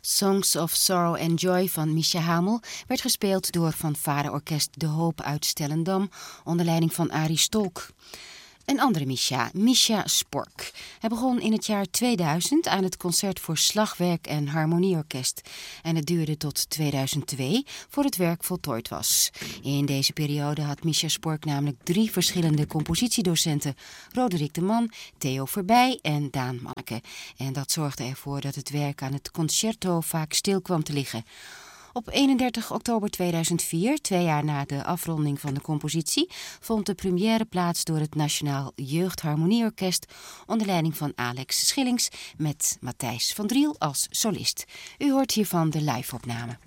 Songs of Sorrow and Joy van Mischa Hamel werd gespeeld door fanfareorkest De Hoop uit Stellendam onder leiding van Arie Stolk. Een andere Mischa Spork. Hij begon in het jaar 2000 aan het concert voor slagwerk en harmonieorkest. En het duurde tot 2002 voor het werk voltooid was. In deze periode had Mischa Spork namelijk 3 verschillende compositiedocenten. Roderick de Man, Theo Verbij en Daan Manneke. En dat zorgde ervoor dat het werk aan het concerto vaak stil kwam te liggen. Op 31 oktober 2004, 2 jaar na de afronding van de compositie, vond de première plaats door het Nationaal Jeugdharmonieorkest onder leiding van Alex Schillings met Matthijs van Driel als solist. U hoort hiervan de live-opname.